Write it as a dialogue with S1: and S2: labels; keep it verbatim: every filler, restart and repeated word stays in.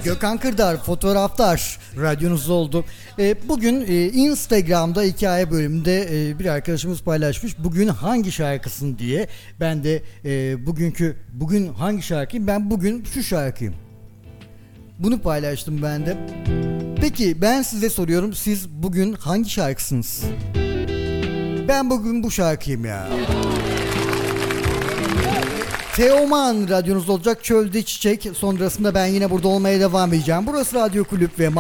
S1: Gökhan Kırdar, fotoğraflar radyonuzda oldu. E, bugün e, Instagram'da hikaye bölümünde e, bir arkadaşımız paylaşmış. Bugün hangi şarkısın diye. Ben de e, bugünkü, bugün hangi şarkıyım? Ben bugün şu şarkıyım. Bunu paylaştım ben de. Peki ben size soruyorum. Siz bugün hangi şarkısınız? Ben bugün bu şarkıyım ya. Teoman radyonuzda olacak. Çölde Çiçek. Sonrasında ben yine burada olmaya devam edeceğim. Burası Radyo Kulüp ve